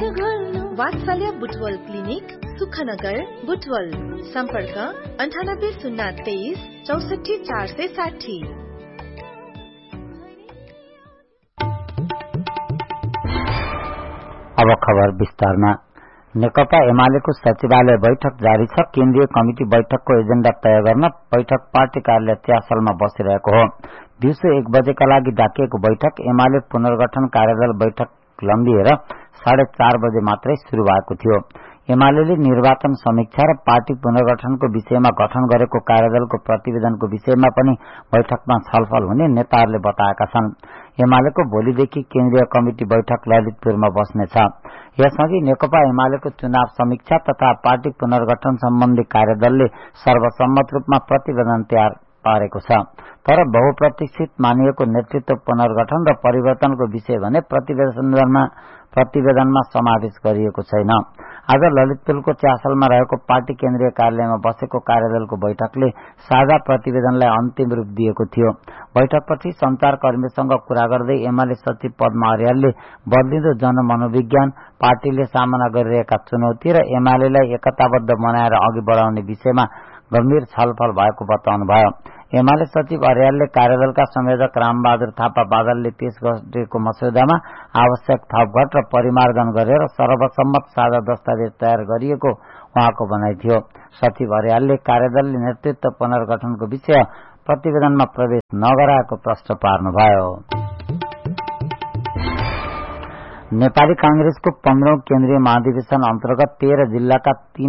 वात्सल्य बुटवल क्लिनिक सुखनगर बुटवल। सम्पर्क 98 023 64 460। अब खबर विस्तारमा। नेकपा एमालेको सचिवालय बैठक जारी छ। केन्द्रीय कमिटी बैठकको एजेण्डा तय गर्न बैठक पार्टी कार्यालय च्यासलमा बसिरहेको हो। दिउँसो 1 बजेका लागि डाकिएको बैठक एमाले पुनर्गठन कार्यदल बैठक लम्बिएर 4:30 बजे मात्रै शुरू भएको थियो। एमालेले निर्वाचन समीक्षा र पार्टी पुनर्गठनको विषयमा गठन गरेको कार्यदलको प्रतिवेदनको विषयमा पनि बैठकमा छलफल हुने नेताहरूले बताएका छन्। एमालेको भोलिदेखि केन्द्रीय कमिटी बैठक ललितपुरमा बस्नेछ। यसअघि नेकपा एमालेको चुनाव समीक्षा तथा पार्टी पुनर्गठन सम्बन्धी कार्यदलले सर्वसम्मत रूपमा प्रतिवेदन तयार पारेको छ। तर बहुप्रतीक्षित मानिएको नेतृत्व पुनर्गठन र परिवर्तनको विषय भने प्रतिवेदनमा समावेश गरिएको छैन। आज ललितपुरको च्यासलमा रहेको पार्टी केन्द्रीय कार्यालयमा बसेको कार्यदलको बैठकले साझा प्रतिवेदनलाई अन्तिम रूप दिएको थियो। बैठकपछि संचारकर्मीसँग कुरा गर्दै एमाले सचिव पद्मा अर्यालले बदलिँदो जनमनोविज्ञान, पार्टीले सामना गरिरहेका चुनौती र एमालेलाई एकताबद्ध बनाएर अघि बढाउने विषयमा गम्भीर छलफल भएको बताउनुभयो। एमाले सचिव अर्यालले कार्यदलका संयोजक रामबहादुर थापा बादलले पेश गरेको मस्यौदामा आवश्यक थपघट र परिमार्जन गरेर सर्वसम्मत साझा दस्तावेज तयार गरिएको उहाँको भनाइ थियो। सचिव अर्यालले कार्यदलले नेतृत्व पुनर्गठनको विषय प्रतिवेदनमा प्रवेश नगराएको प्रश्न पार्नुभयो। नेपाली कांग्रेसको 15औं केन्द्रीय महाधिवेशन अन्तर्गत 13 जिल्लाका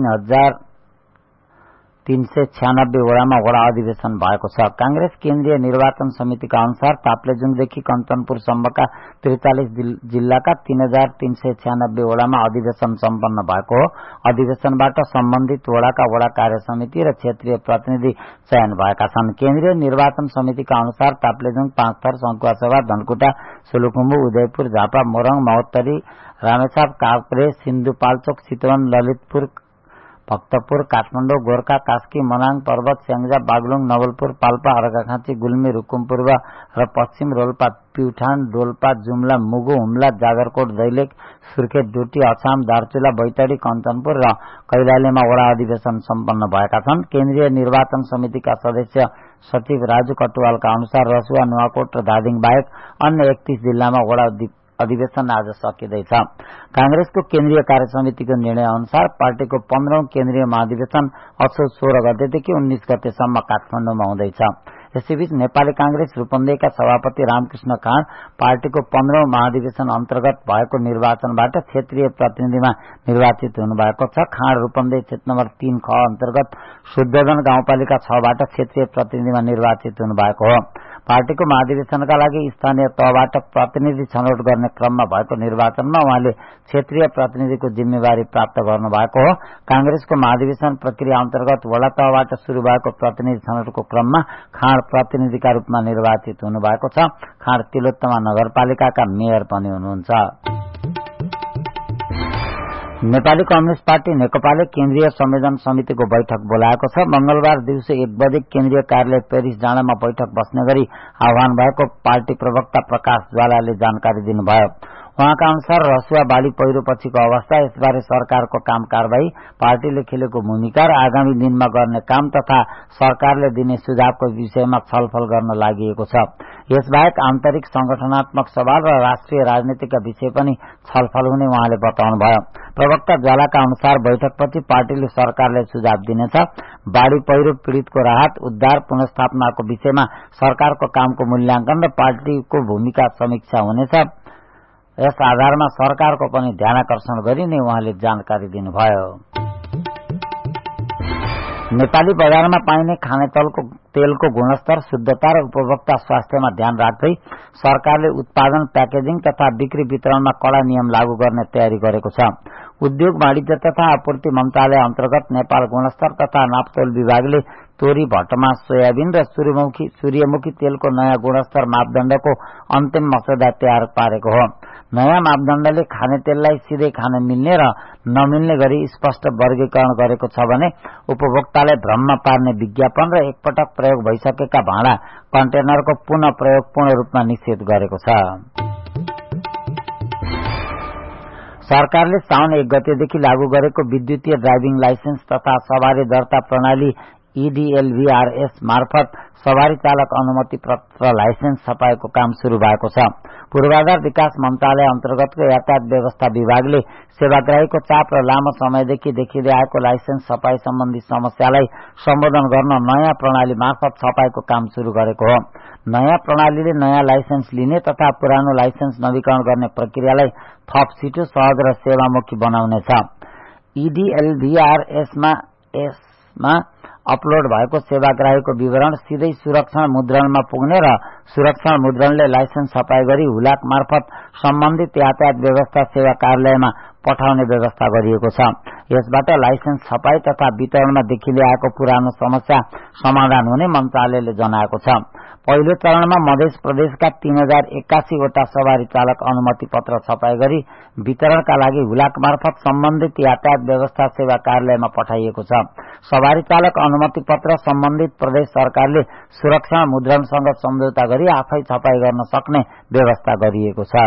3,396 वडामा वडा अधिवेशन भएको छ। कांग्रेस केन्द्रीय निर्वाचन समितिका अनुसार ताप्लेजुङदेखि कञ्चनपुरसम्मका 43 जिल्लाका 3,396 वडामा अधिवेशन सम्पन्न भएको हो। अधिवेशनबाट सम्बन्धित वडाका वडा कार्य समिति र क्षेत्रीय प्रतिनिधि चयन भएका छन्। केन्द्रीय निर्वाचन समितिका अनुसार ताप्लेजुङ, पाँचथर, सङ्खुवासभा, धनकुटा, सोलुखुम्बु, उदयपुर, झापा, मोरङ, महोत्तरी, रामेछाप, काभ्रे, सिन्धुपाल्चोक, चितवन, ललितपुर, भक्तपुर, काठमाडौँ, गोर्खा, कास्की, मनाङ, पर्वत, स्याङ्जा, बागलुङ, नवलपुर, पाल्पा, अर्घाखाँची, गुल्मी, रुकुम पूर्व र पश्चिम, रोल्पा, प्युठान, डोल्पा, जुम्ला, मुगु, हुम्ला, जागरकोट, दैलेख, सुर्खेत, डोटी, अछाम, दार्चुला, बैतडी, कञ्चनपुर र कैलालीमा वडा अधिवेशन सम्पन्न भएका छन्। केन्द्रीय निर्वाचन समितिका सदस्य सचिव राजु कटुवालका अनुसार रसुवा, नुवाकोट र धादिङ बाहेक अन्य 31 जिल्लामा वडा अधिवेशन आज सकिँदैछ। कांग्रेसको केन्द्रीय कार्य समितिको निर्णय अनुसार पार्टीको 15औं केन्द्रीय महाधिवेशन असोज 16 गतेदेखि 19 गतेसम्म काठमाडौँमा हुँदैछ। यसैबीच नेपाली कांग्रेस रूपन्देहीका सभापति रामकृष्ण खाँड पार्टीको 15औं महाधिवेशन अन्तर्गत भएको निर्वाचनबाट क्षेत्रीय प्रतिनिधिमा निर्वाचित हुनुभएको छ। खाँड रूपन्देही क्षेत्र नम्बर 3 ख अन्तर्गत शुद्धोधन गाउँपालिका 6बाट क्षेत्रीय प्रतिनिधिमा निर्वाचित हुनुभएको हो। पार्टीको महाधिवेशनका लागि स्थानीय तहबाट प्रतिनिधि छनौट गर्ने क्रममा भएको निर्वाचनमा उहाँले क्षेत्रीय प्रतिनिधिको जिम्मेवारी प्राप्त गर्नुभएको हो। कांग्रेसको महाधिवेशन प्रक्रिया अन्तर्गत वडा तहबाट शुरू भएको प्रतिनिधि छनौटको क्रममा खाँड प्रतिनिधिका रूपमा निर्वाचित हुनुभएको छ। खाँड तिलोत्तमा नगरपालिकाका मेयर पनि हुनुहुन्छ। नेपाली कम्युनिस्ट पार्टी नेकपाले केन्द्रीय संवेदन समितिको बैठक बोलाएको छ। मंगलबार दिउँसो 1 बजे केन्द्रीय कार्यालय पेरिस डाँडामा बैठक बस्ने गरी आह्वान भएको पार्टी प्रवक्ता प्रकाश ज्वालाले जानकारी दिनुभयो। उहाँका अनुसार रसुवा बाढी पहिरोपछिको अवस्था, यसबारे सरकारको काम कारबाही, पार्टीले खेलेको भूमिका र आगामी दिनमा गर्ने काम तथा सरकारले दिने सुझावको विषयमा छलफल गर्न लागि छ। यसबाहेक आन्तरिक संगठनात्मक सवाल र राष्ट्रिय राजनीतिका विषय पनि छलफल हुने उहाँले बताउनुभयो। प्रवक्ता ज्वालाका अनुसार बैठकपछि पार्टीले सरकारलाई सुझाव दिनेछ। बाढी पहिरो पीड़ितको राहत, उद्धार, पुनर्स्थापनाको विषयमा सरकारको कामको मूल्याङ्कन र पार्टीको भूमिका समीक्षा हुनेछ। यस आधारमा सरकारको पनि ध्यानाकर्षण गरिने उहाँले जानकारी दिनुभयो। नेपाली बजारमा पाइने तेलको गुणस्तर, शुद्धता र उपभोक्ता स्वास्थ्यमा ध्यान राख्दै सरकारले उत्पादन, प्याकेजिङ तथा बिक्री वितरणमा कडा नियम लागू गर्ने तयारी गरेको छ। उद्योग, वाणिज्य तथा आपूर्ति मन्त्रालय अन्तर्गत नेपाल गुणस्तर तथा नापतोल विभागले तोरी, भटमास, सोयाबिन र सूर्यमुखी तेलको नयाँ गुणस्तर मापदण्डको अन्तिम मसौदा तयार पारेको हो। नयाँ मापदण्डले खाने तेललाई सिधै खान मिल्ने र नमिल्ने गरी स्पष्ट वर्गीकरण गरेको छ भने उपभोक्तालाई भ्रममा पार्ने विज्ञापन र एकपटक प्रयोग भइसकेका भाँडा, कन्टेनरको पुनः प्रयोग पूर्ण रूपमा निषेध गरेको छ। सरकारले साउन 1 गतेदेखि लागू गरेको विद्युतीय ड्राइभिङ लाइसेन्स तथा सवारी दर्ता प्रणाली EDLVRS मार्फत सवारी चालक अनुमति पत्र लाइसेन्स छपाएको काम शुरू भएको छ। पूर्वाधार विकास मन्त्रालय अन्तर्गतको यातायात व्यवस्था विभागले सेवाग्राहीको चाप र लामो समयदेखि देखिँदै आएको लाइसेन्स छपाई सम्बन्धी समस्यालाई सम्बोधन गर्न नयाँ प्रणाली मार्फत छपाईको काम शुरू गरेको हो। नयाँ प्रणालीले नयाँ लाइसेन्स लिने तथा पुरानो लाइसेन्स नवीकरण गर्ने प्रक्रियालाई थप छिटो, सहज र सेवामुखी बनाउनेछ। EDLVRS मा अपलोड भएको सेवाग्राहीको विवरण सिधै सुरक्षण मुद्रणमा पुग्ने र सुरक्षण मुद्रणले लाइसेन्स छपाई गरी हुलाक मार्फत सम्बन्धित यातायात व्यवस्था सेवा कार्यालयमा पठाउने व्यवस्था गरिएको छ। यसबाट लाइसेन्स छपाई तथा वितरणमा देखिँदै आएको पुरानो समस्या समाधान हुने मन्त्रालयले जनाएको छ। पहिलो चरणमा मध्य प्रदेशका 3081 वटा सवारी चालक अनुमति पत्र छपाई गरी वितरणका लागि हुलाक मार्फत सम्बन्धित यातायात व्यवस्था सेवा कार्यालयमा पठाइएको छ। सवारी चालक अनुमति पत्र सम्बन्धित प्रदेश सरकारले सुरक्षण मुद्रणसँग सम्झौता गरी आफै छपाई गर्न सक्ने व्यवस्था गरिएको छ।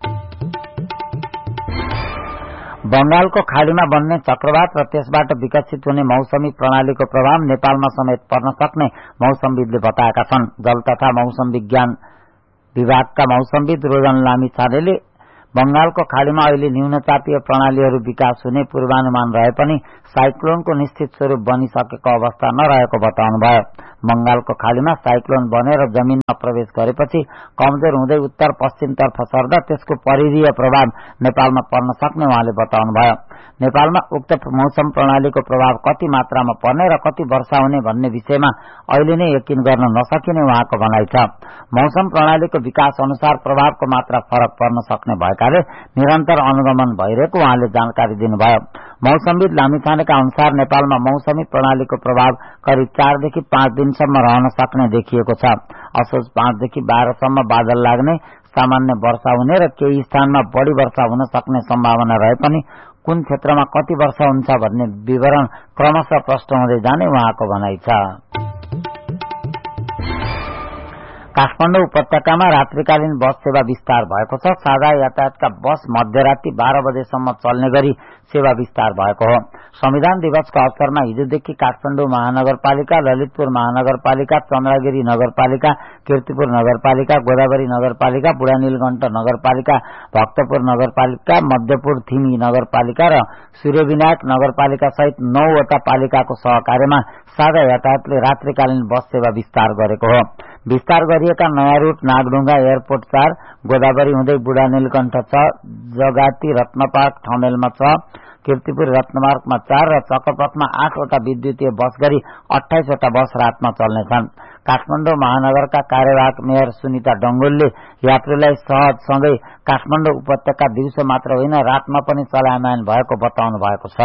बंगालको खाड़ीमा बन्ने चक्रवात र त्यसबाट विकसित हुने मौसमी प्रणालीको प्रभाव नेपालमा समेत पर्न सक्ने मौसमविदले बताएका छन्। जल तथा मौसम विज्ञान विभागका मौसमविद रोजन लामिछानेले बंगालको खाड़ीमा अहिले न्यूनचापीय प्रणालीहरू विकास हुने पूर्वानुमान रहे पनि साइक्लोनको निश्चित स्वरूप बनिसकेको अवस्था नरहेको बताउनुभयो। बंगालको खाड़ीमा साइक्लोन बनेर जमिनमा प्रवेश गरेपछि कमजोर हुँदै उत्तर पश्चिमतर्फ सर्दा त्यसको परिधीय प्रभाव नेपालमा पर्न सक्ने उहाँले बताउनुभयो। नेपालमा उक्त मौसम प्रणालीको प्रभाव कति मात्रामा पर्ने र कति वर्षा हुने भन्ने विषयमा अहिले नै यकिन गर्न नसकिने उहाँको भनाइ छ। मौसम प्रणालीको विकास अनुसार प्रभावको मात्रा फरक पर्न सक्ने भएकाले निरन्तर अनुगमन भइरहेको उहाँले जानकारी दिनुभयो। मौसमविद लामिछानेका अनुसार नेपालमा मौसमी प्रणालीको प्रभाव करिब 4 देखि 5 दिनसम्म रहन सक्ने देखिएको छ। असोज 5 देखि 12 सम्म बादल लाग्ने, सामान्य वर्षा हुने र केही स्थानमा बढ़ी वर्षा हुन सक्ने सम्भावना रहे पनि कुन क्षेत्रमा कति वर्षा हुन्छ भन्ने विवरण क्रमशः प्रष्ट हुँदै जाने उहाँको भनाइ छ। काठमाडौँ उपत्यकामा रात्रिकालीन बस सेवा विस्तार भएको छ। साझा यातायातका बस मध्यराति 12 बजेसम्म चल्ने गरी सेवा विस्तार भएको हो। संविधान दिवसको अवसरमा हिजोदेखि काठमाडौँ महानगरपालिका, ललितपुर महानगरपालिका, चन्द्रगिरी नगरपालिका, कीर्तिपुर नगरपालिका, गोदावरी नगरपालिका, बुढानीलकण्ठ नगरपालिका, भक्तपुर नगरपालिका, मध्यपुर थिमी नगरपालिका र सूर्यविनायक नगरपालिका सहित 9 वटा पालिकाको सहकार्यमा साझा यातायातले रात्रिकालीन बस सेवा विस्तार गरेको हो। विस्तार गरिएका नयाँ रूट नागढुङ्गा एयरपोर्ट 4, गोदावरी हुँदै बुढानीलकण्ठ 6, जगाती रत्नपार्क ठमेलमा 6, कीर्तिपुर रत्नमार्गमा 4 र चक्रपथमा 8 वटा विद्युतीय बस गरी 28 वटा बस रातमा चल्नेछन्। काठमाडौँ महानगरका कार्यवाहक मेयर सुनिता डंगोलले यात्रुलाई सहजसँगै काठमाडौँ उपत्यका दिउँसो मात्र होइन रातमा पनि चलायमान भएको बताउनु भएको छ।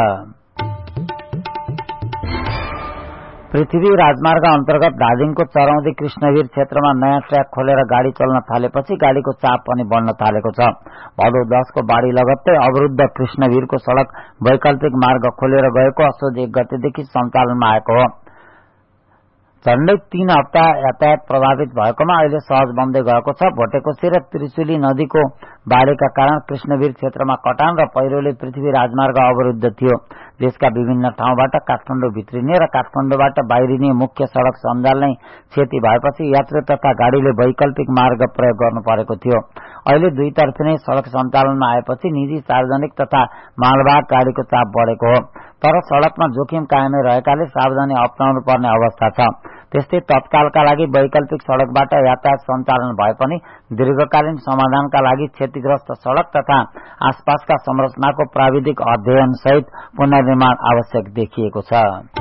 पृथ्वी राजमार्ग अन्तर्गत धादिङको चरौदी कृष्णवीर क्षेत्रमा नयाँ ट्र्याक खोलेर गाड़ी चल्न थालेपछि गाड़ीको चाप पनि बढ्न थालेको छ। भदौ 10 को बाढ़ी लगत्तै अवरुद्ध कृष्णवीरको सड़क वैकल्पिक मार्ग खोलेर गएको असोज 1 गतेदेखि सञ्चालनमा आएको हो। झण्डै 3 हप्ता यातायात प्रभावित भएकोमा अहिले सहज बन्दै गएको छ। भोटेकोशी र त्रिशुली नदीको बाढीका कारण कृष्णवीर क्षेत्रमा कटान र पहिरोले पृथ्वी राजमार्ग अवरुद्ध थियो। देशका विभिन्न ठाउँबाट काठमाडौँ भित्रिने र काठमाडौँबाट बाहिरिने मुख्य सड़क सञ्जाल नै क्षति भएपछि यात्रु तथा गाड़ीले वैकल्पिक मार्ग प्रयोग गर्नु परेको थियो। अहिले दुईतर्फी नै सड़क सञ्चालनमा आएपछि निजी, सार्वजनिक तथा मालवाहक गाड़ीको चाप बढेको हो। तर सड़कमा जोखिम कायमै रहेकाले सावधानी अपनाउनु पर्ने अवस्था छ। त्यस्तै तत्कालका लागि वैकल्पिक सड़कबाट यातायात सञ्चालन भए पनि दीर्घकालीन समाधानका लागि क्षतिग्रस्त सड़क तथा आसपासका संरचनाको प्राविधिक अध्ययन सहित पुनर्निर्माण आवश्यक देखिएको छ।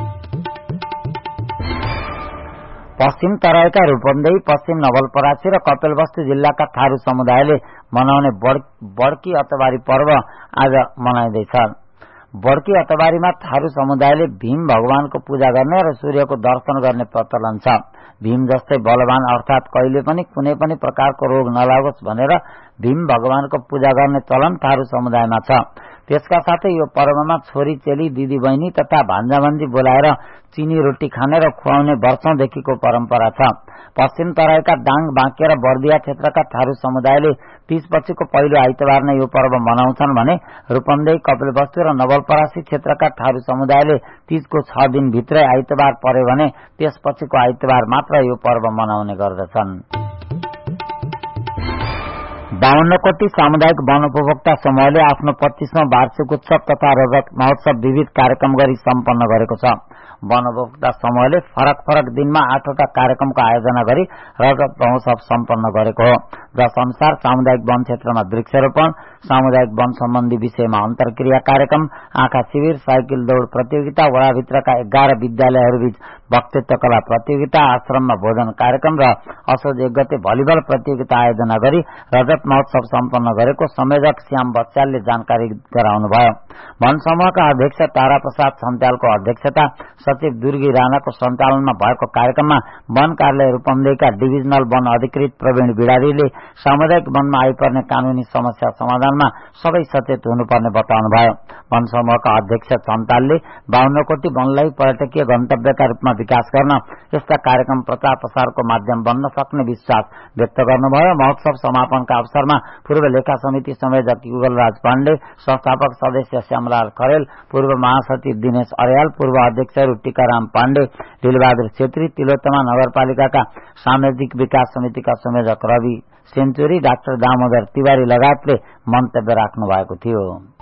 पश्चिम तराईका रूपन्देही, पश्चिम नवलपरासी र कपिलवस्तु जिल्लाका थारू समुदायले मनाउने बड्की अतबारी पर्व आज मनाइँदैछ। बड्की अतबारीमा थारू समुदायले भीम भगवानको पूजा गर्ने र सूर्यको दर्शन गर्ने प्रचलन छ। भीम जस्तै बलवान अर्थात कहिले पनि कुनै पनि प्रकारको रोग नलागोस् भनेर भीम भगवानको पूजा गर्ने चलन थारू समुदायमा छ। त्यसका साथै यो पर्वमा छोरी चेली, दिदी बहिनी तथा भान्जा भान्जी बोलाएर चिनी रोटी खाने र खुवाउने वर्षौंदेखिको परम्परा छ। पश्चिम तराईका दाङ, बाँके र बर्दिया क्षेत्रका थारू समुदायले 30 पछिको पहिलो आइतबार नै यो पर्व मनाउँछन् भने रूपन्देही, कपिलवस्तु र नवलपरासी क्षेत्रका थारू समुदायले 30 को 6 दिन भित्रै आइतबार पर्यो भने त्यसपछिको आइतबार मात्र यो पर्व मनाउने गर्दछन्। 52 कोटी सामुदायिक वन उपभोक्ता समूहले आफ्नो 25औं वार्षिक उत्सव तथा रजत महोत्सव विविध कार्यक्रम गरी सम्पन्न गरेको छ। वन उपभोक्ता समूहले फरक फरक दिनमा 8वटा कार्यक्रमको आयोजना गरी रजत महोत्सव सम्पन्न गरेको हो, जस अनुसार सामुदायिक वन क्षेत्रमा वृक्षारोपण, सामुदायिक वन सम्बन्धी विषयमा अन्तर्क्रिया कार्यक्रम, आँखा शिविर, साइकल दौड़ प्रतियोगिता, वडाभित्रका 11 विद्यालयहरूबीच वक्तृत्व कला प्रतियोगिता, आश्रममा भोजन कार्यक्रम र असोज 1 गते भलिबल प्रतियोगिता आयोजना गरी रजत महोत्सव सम्पन्न गरेको संयोजक श्याम बच्चालले जानकारी गराउनुभयो। वन समूहका अध्यक्ष तारा प्रसाद छन्त्यालको अध्यक्षता, सचिव दुर्गी राणाको सञ्चालनमा भएको कार्यक्रममा वन कार्यालय रूपन्देहीका डिभिजनल वन अधिकृत प्रवीण बिडारीले सामुदायिक वनमा आइपर्ने कानूनी समस्या समाधानमा सबै सचेत हुनुपर्ने बताउनुभयो। वन समूहका अध्यक्ष छन्तालले 52 कोटी वनलाई पर्यटकीय गन्तव्यका रूपमा विकास गर्न यस्ता कार्यक्रम प्रचार प्रसारको माध्यम बन्न सक्ने विश्वास व्यक्त गर्नुभयो। महोत्सव समापनका अवसरमा पूर्व लेखा समिति संयोजक युगलराज पाण्डे, संस्थापक सदस्य श्यामलाल खरेल, पूर्व महासचिव दिनेश अर्याल, पूर्व अध्यक्षहरू टीकाराम पाण्डे, लीलबहादुर छेत्री, तिलोत्तमा नगरपालिकाका सामाजिक विकास समितिका संयोजक रवि सेन्चुरी, डाक्टर दामोदर तिवारी लगायतले मन्तव्य राख्नु भएको थियो।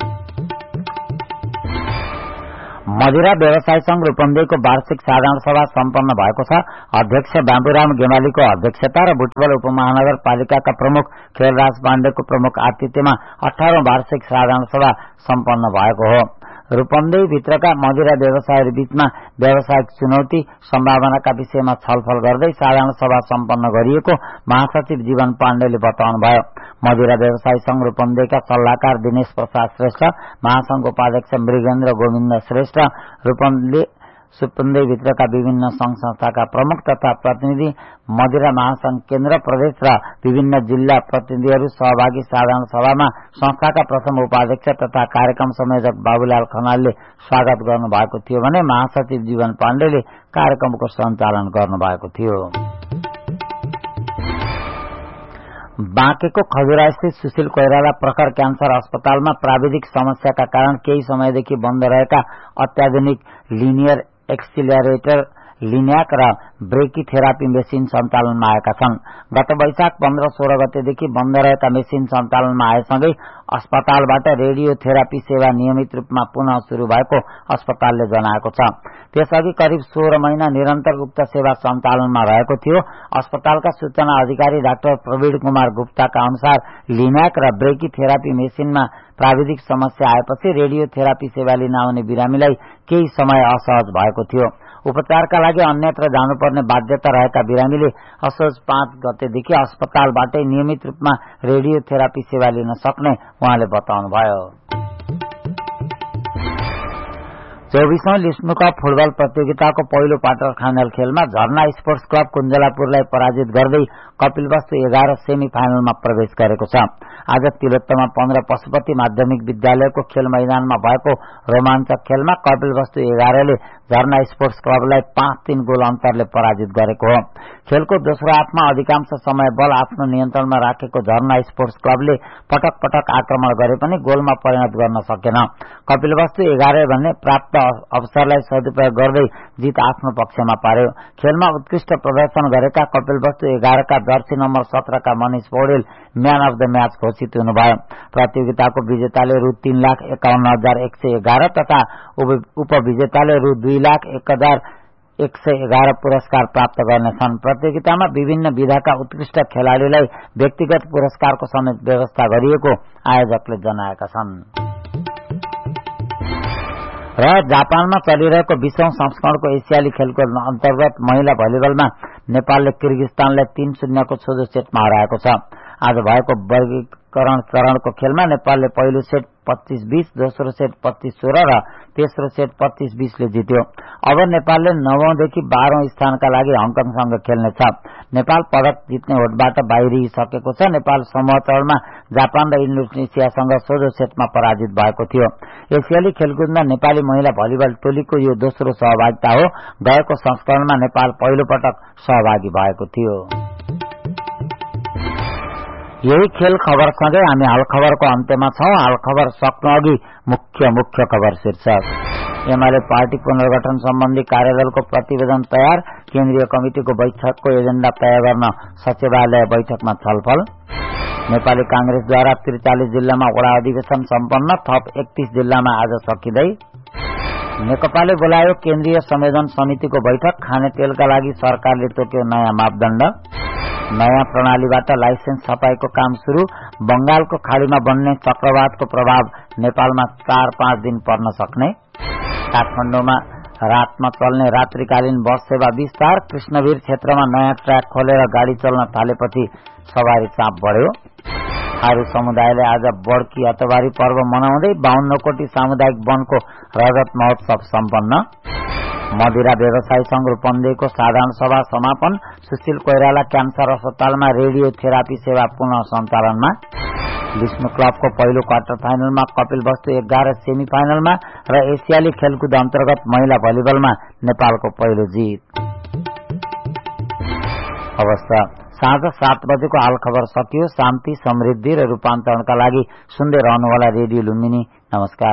मदिरा व्यवसाय संघ रूपन्देहीको वार्षिक साधारण सभा सम्पन्न भएको छ। अध्यक्ष बाबुराम गेमालीको अध्यक्षता र बुटवल उपमहानगरपालिकाका प्रमुख खेलराज पाण्डेको प्रमुख आतिथ्यमा 18औं वार्षिक साधारण सभा सम्पन्न भएको हो। रूपन्देही भित्रका मदिरा व्यवसायहरू बीचमा व्यावसायिक चुनौती सम्भावनाका विषयमा छलफल गर्दै साधारण सभा सम्पन्न गरिएको महासचिव जीवन पाण्डेले बताउनुभयो। मदिरा व्यवसाय संघ रूपन्देहीका सल्लाहकार दिनेश प्रसाद श्रेष्ठ, महासंघ उपाध्यक्ष मृगेन्द्र गोविन्द श्रेष्ठ, रूपन्देही भित्रका विभिन्न संघ संस्थाका प्रमुख तथा प्रतिनिधि, मदिरा महासंघ केन्द्र प्रदेश र विभिन्न जिल्ला प्रतिनिधिहरू सहभागी साधारण सभामा संस्थाका प्रथम उपाध्यक्ष तथा कार्यक्रम संयोजक बाबुलाल खनालले स्वागत गर्नुभएको थियो भने महासचिव जीवन पाण्डेले कार्यक्रमको सञ्चालन गर्नुभएको थियो। बाँकेको खजुरास्थित सुशील कोइराला प्रखर क्यान्सर अस्पतालमा प्राविधिक समस्याका कारण केही समयदेखि बन्द रहेका अत्याधुनिक लिनियर एक्सिलरेटर लिन्याक र ब्रेकिथेरापी मेसिन सञ्चालनमा आएका छन्। गत वैशाख 15-16 गतेदेखि बन्द रहेका मेसिन सञ्चालनमा आएसँगै अस्पतालबाट रेडियोथेरापी सेवा नियमित रूपमा पुनः शुरू भएको अस्पतालले जनाएको छ। त्यसअघि करिब 16 महिना निरन्तर उक्त सेवा सञ्चालनमा रहेको थियो। अस्पतालका सूचना अधिकारी डाक्टर प्रवीण कुमार गुप्ताका अनुसार लिन्याक र ब्रेकिथेरापी मेसिनमा प्राविधिक समस्या आएपछि रेडियोथेरापी सेवा लिन आउने बिरामीलाई केही समय असहज भएको थियो। उपचारका लागि अन्यत्र जानुपर्ने बाध्यता रहेका बिरामीले असोज 5 गतेदेखि अस्पतालबाटै नियमित रूपमा रेडियोथेरापी सेवा लिन सक्ने उहाँले बताउनुभयो। 24औं लिस्नु कप फुटबल प्रतियोगिताको पहिलो क्वार्टर फाइनल खेलमा झरना स्पोर्ट्स क्लब कुञ्जलापुरलाई पराजित गर्दै कपिलवस्तु 11 सेमी फाइनलमा प्रवेश गरेको छ। आज तिलोत्तमा 15 पशुपति माध्यमिक विद्यालयको खेल मैदानमा भएको रोमाञ्चक खेलमा कपिलवस्तु 11ले झरना स्पोर्ट्स क्लबलाई 5-3 गोल अन्तरले पराजित गरेको हो। खेलको दोस्रो हाफमा अधिकांश समय बल आफ्नो नियन्त्रणमा राखेको झरना स्पोर्ट्स क्लबले पटक पटक आक्रमण गरे पनि गोलमा परिणत गर्न सकेन। कपिलवस्तु 11 भन्ने प्राप्त अवसरलाई सदुपयोग गर्दै जित आफ्नो पक्षमा पार्यो। खेलमा उत्कृष्ट प्रदर्शन गरेका कपिलवस्तु 11 का जर्सी नम्बर 17 का Manish Paudel man of the match घोषित हुनुभयो। प्रतियोगिताको विजेताले रु 3,51,111 तथा उपविजेताले रु 2,01,111 पुरस्कार प्राप्त गर्नेछन्। प्रतियोगितामा विभिन्न विधाका उत्कृष्ट खेलाड़ीलाई व्यक्तिगत पुरस्कारको समेत व्यवस्था गरिएको आयोजकले जनाएका छन्। र जापानमा चलिरहेको 20औं संस्करणको एसियाली खेलको अन्तर्गत महिला भलिबलमा नेपालले किर्गिस्तानलाई 3-0 को सोझो सेटमा हराएको छ। आज भएको वर्गीकरण चरणको खेलमा नेपालले पहिलो सेट 25-20, दोस्रो सेट 25-16 र तेस्रो सेट 25-20 ले जित्यो। अब नेपालले 9औं देखि 12औं स्थानका लागि हङकङसँग खेल्नेछ। नेपाल पदक जित्ने होडबाट बाहिरिसकेको छ। नेपाल समूह चरणमा जापान र इन्डोनेसियासँग सोझो सेटमा पराजित भएको थियो। एसियाली खेलकुदमा नेपाली महिला भलिबल टोलीको यो दोस्रो सहभागिता हो। गएको संस्करणमा नेपाल पहिलो पटक सहभागी भएको थियो। यही खेल खबरसँगै हामी हाल खबरको अन्त्यमा छौं। हाल खबर सक्नु अघि मुख्य खबर शीर्षक। एमाले पार्टी पुनर्गठन सम्बन्धी कार्यदलको प्रतिवेदन तयार। केन्द्रीय कमिटिको बैठकको एजेण्डा तय गर्न सचिवालय बैठकमा छलफल। नेपाली कांग्रेसद्वारा 43 जिल्लामा वडा अधिवेशन सम्पन्न, थप 31 जिल्लामा आज सकिँदै। नेकपाले बोलायो केन्द्रीय संयोजन समितिको बैठक। खाने तेलका लागि सरकारले तोक्यो नयाँ मापदण्ड। नयाँ प्रणालीबाट लाइसेन्स छपाईको काम शुरू। बंगालको खाड़ीमा बन्ने चक्रवातको प्रभाव नेपालमा 4-5 दिन पर्न सक्ने। काठमाडौँमा रातमा चल्ने रात्रिकालीन बस सेवा विस्तार। कृष्णवीर क्षेत्रमा नयाँ ट्र्याक खोलेर गाड़ी चल्न थालेपछि सवारी चाप बढ्यो। थारू समुदायले आज बड्की अतबारी पर्व मनाउँदै 52 कोटी सामुदायिक वनको रजत महोत्सव सम्पन्न। मदिरा व्यवसायी संघ रूपन्देहीको साधारण सभा समापन। सुशील कोइराला क्यान्सर अस्पतालमा रेडियोथेरापी सेवा पुनः सञ्चालनमा। विष्णु क्लबको पहिलो क्वार्टर फाइनलमा कपिल वस्तु 11 सेमी फाइनलमा र एसियाली खेलकुद अन्तर्गत महिला भलिबलमा नेपालको पहिलो जित। अवस्था साँझ 7 बजेको हाल खबर सकियो। शान्ति, समृद्धि र रूपान्तरणका लागि सुन्दै रहनुहोला रेडियो लुम्बिनी। नमस्कार।